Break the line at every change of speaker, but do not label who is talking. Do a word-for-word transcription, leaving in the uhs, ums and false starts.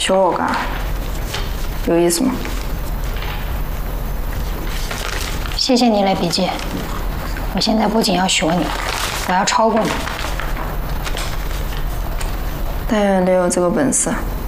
学我干？有意思吗？
谢谢你，雷笔记。我现在不仅要学你，我要超过你。
但愿你有这个本事。